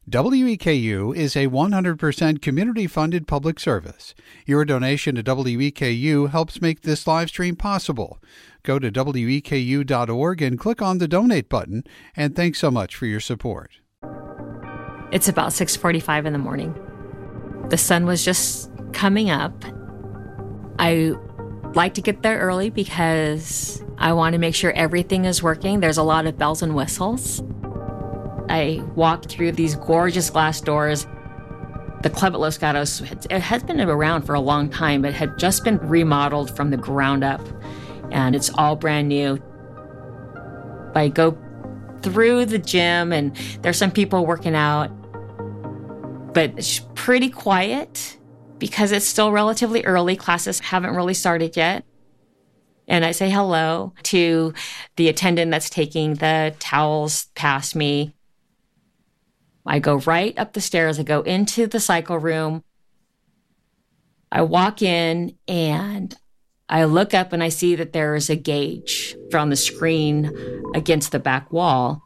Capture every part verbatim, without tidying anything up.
W E K U is a one hundred percent community-funded public service. Your donation to W E K U helps make this live stream possible. Go to W E K U dot org and click on the donate button, and thanks so much for your support. It's about six forty-five in the morning. The sun was just coming up. I like to get there early because I want to make sure everything is working. There's a lot of bells and whistles. I walked through these gorgeous glass doors. The Club at Los Gatos, it has been around for a long time, but had just been remodeled from the ground up, and it's all brand new. I go through the gym, and there's some people working out, but it's pretty quiet because it's still relatively early. Classes haven't really started yet. And I say hello to the attendant that's taking the towels past me. I go right up the stairs. I go into the cycle room. I walk in and I look up and I see that there is a gauge on the screen against the back wall.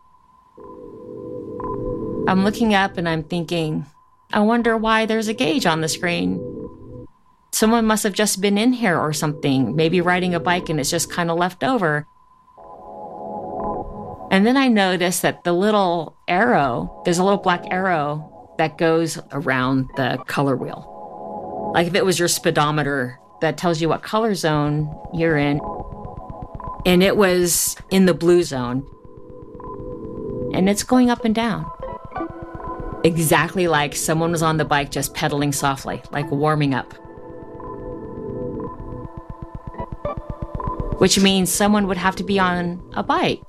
I'm looking up and I'm thinking, I wonder why there's a gauge on the screen. Someone must have just been in here or something, maybe riding a bike and it's just kind of left over. And then I noticed that the little arrow, there's a little black arrow that goes around the color wheel. Like if it was your speedometer that tells you what color zone you're in. And it was in the blue zone. And it's going up and down. Exactly like someone was on the bike just pedaling softly, like warming up. Which means someone would have to be on a bike.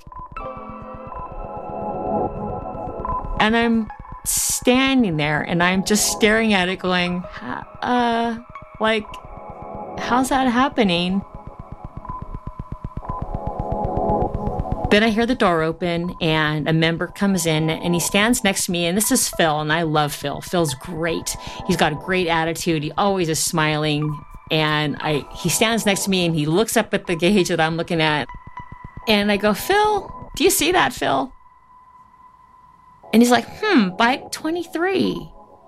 And I'm standing there and I'm just staring at it going, uh, like, how's that happening? Then I hear the door open and a member comes in and he stands next to me, and this is Phil, and I love Phil. Phil's great. He's got a great attitude. He always is smiling. And I he stands next to me and he looks up at the gauge that I'm looking at. And I go, Phil, do you see that, Phil? And he's like, hmm, bike twenty-three.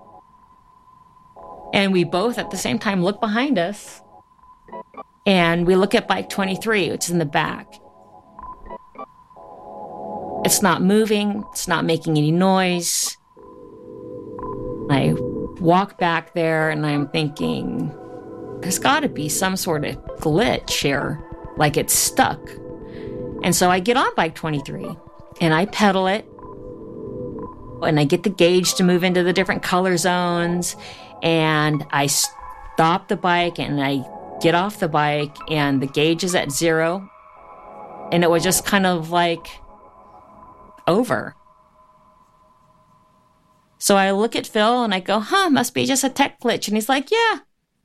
And we both at the same time look behind us. And we look at bike twenty-three, which is in the back. It's not moving. It's not making any noise. I walk back there and I'm thinking, there's got to be some sort of glitch here, like it's stuck. And so I get on bike twenty-three and I pedal it. And I get the gauge to move into the different color zones. And I stop the bike and I get off the bike and the gauge is at zero. And it was just kind of like over. So I look at Phil and I go, huh, must be just a tech glitch. And he's like, yeah.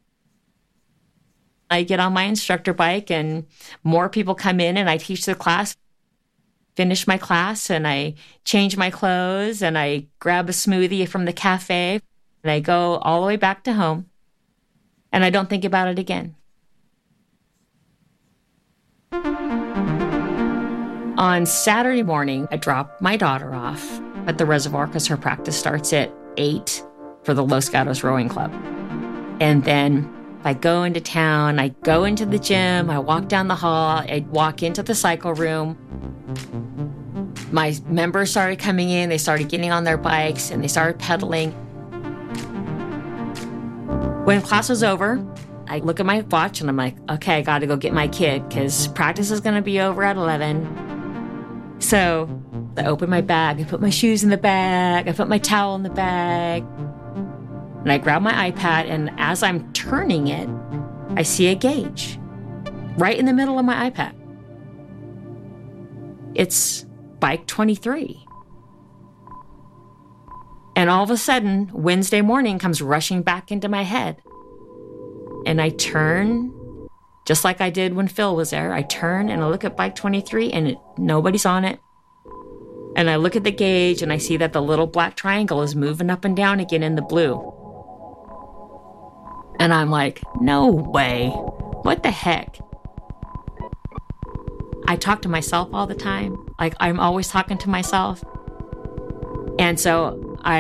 I get on my instructor bike and more people come in and I teach the class. Finish my class and I change my clothes and I grab a smoothie from the cafe and I go all the way back to home and I don't think about it again. On Saturday morning, I drop my daughter off at the reservoir because her practice starts at eight for the Los Gatos Rowing Club. And then I go into town, I go into the gym, I walk down the hall, I walk into the cycle room. My members started coming in, they started getting on their bikes, and they started pedaling. When class was over, I look at my watch and I'm like, okay, I gotta go get my kid because practice is gonna be over at eleven. So I open my bag, I put my shoes in the bag, I put my towel in the bag, and I grab my iPad, and as I'm turning it, I see a gauge right in the middle of my iPad. It's bike twenty-three. And all of a sudden, Wednesday morning comes rushing back into my head. And I turn, just like I did when Phil was there, I turn and I look at bike twenty-three and it, nobody's on it. And I look at the gauge and I see that the little black triangle is moving up and down again in the blue. And I'm like, no way. What the heck? I talk to myself all the time. Like, I'm always talking to myself. And so